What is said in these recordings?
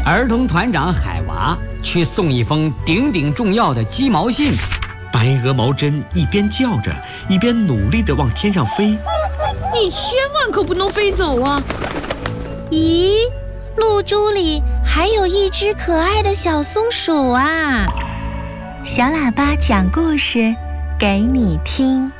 儿童团长海娃去送一封顶顶重要的鸡毛信。 白鹅毛针一边叫着，一边努力地往天上飞。 你千万可不能飞走啊！ 咦，露珠里还有一只可爱的小松鼠啊！ 小喇叭讲故事给你听。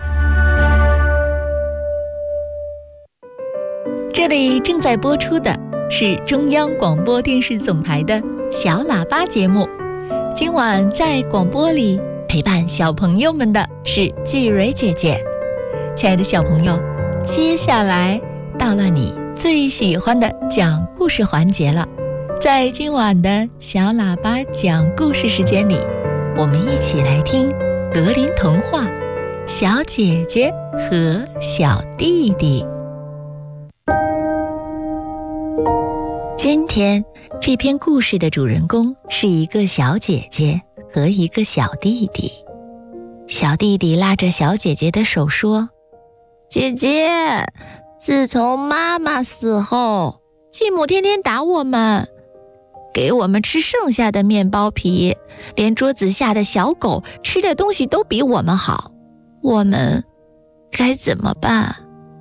这里正在播出的是中央广播电视总台的小喇叭节目。今晚在广播里陪伴小朋友们的是季蕊姐姐。亲爱的小朋友，接下来到了你最喜欢的讲故事环节了。在今晚的小喇叭讲故事时间里，我们一起来听格林童话《小姐姐和小弟弟》。今天这篇故事的主人公是一个小姐姐和一个小弟弟。小弟弟拉着小姐姐的手说： 姐姐，自从妈妈死后，继母天天打我们，给我们吃剩下的面包皮，连桌子下的小狗吃的东西都比我们好，我们该怎么办？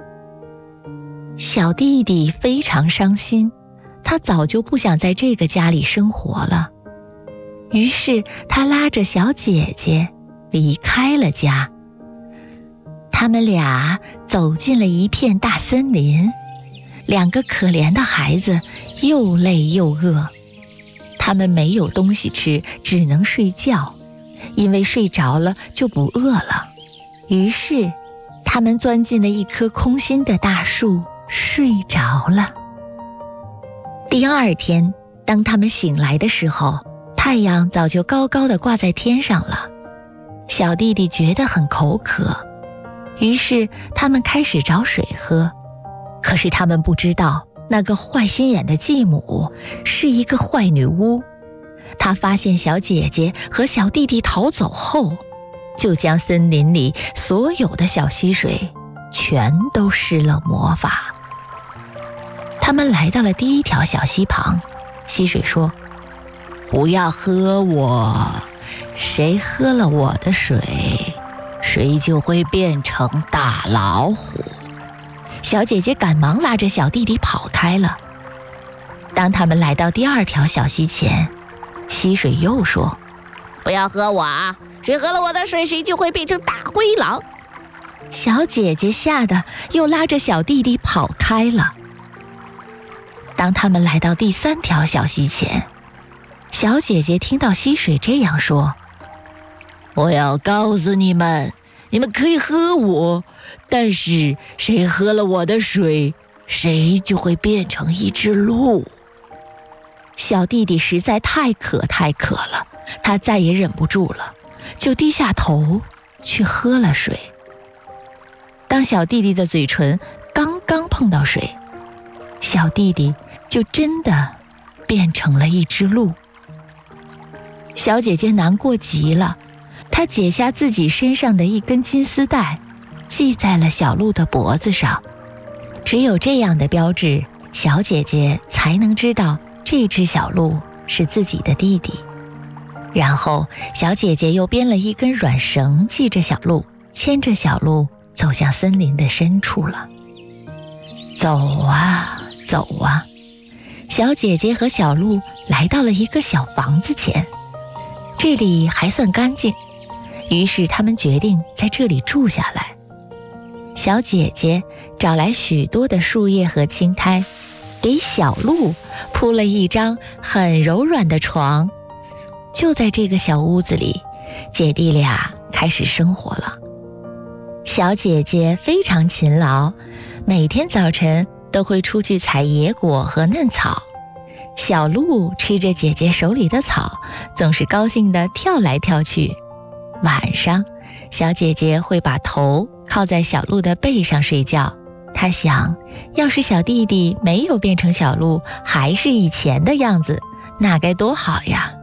小弟弟非常伤心，他早就不想在这个家里生活了。于是他拉着小姐姐离开了家。他们俩走进了一片大森林，两个可怜的孩子又累又饿，他们没有东西吃，只能睡觉，因为睡着了就不饿了。于是他们钻进了一棵空心的大树，睡着了。第二天，当他们醒来的时候，太阳早就高高地挂在天上了。小弟弟觉得很口渴，于是他们开始找水喝。可是他们不知道，那个坏心眼的继母是一个坏女巫。她发现小姐姐和小弟弟逃走后，就将森林里所有的小溪水全都施了魔法。他们来到了第一条小溪旁，溪水说：不要喝我，谁喝了我的水，谁就会变成大老虎。小姐姐赶忙拉着小弟弟跑开了。当他们来到第二条小溪前，溪水又说： 不要喝我啊，谁喝了我的水，谁就会变成大灰狼。 小姐姐吓得又拉着小弟弟跑开了。当他们来到第三条小溪前，小姐姐听到溪水这样说：我要告诉你们，你们可以喝我，但是谁喝了我的水，谁就会变成一只鹿。小弟弟实在太渴了，他再也忍不住了，就低下头去喝了水。当小弟弟的嘴唇刚刚碰到水，小弟弟就真的变成了一只鹿。小姐姐难过极了，她解下自己身上的一根金丝带，系在了小鹿的脖子上。只有这样的标志，小姐姐才能知道这只小鹿是自己的弟弟。然后小姐姐又编了一根软绳系着小鹿，牵着小鹿走向森林的深处了。走啊走啊，小姐姐和小鹿来到了一个小房子前，这里还算干净，于是他们决定在这里住下来。小姐姐找来许多的树叶和青苔，给小鹿铺了一张很柔软的床。就在这个小屋子里，姐弟俩开始生活了。小姐姐非常勤劳，每天早晨都会出去采野果和嫩草。小鹿吃着姐姐手里的草，总是高兴地跳来跳去。晚上，小姐姐会把头靠在小鹿的背上睡觉。她想，要是小弟弟没有变成小鹿，还是以前的样子，那该多好呀。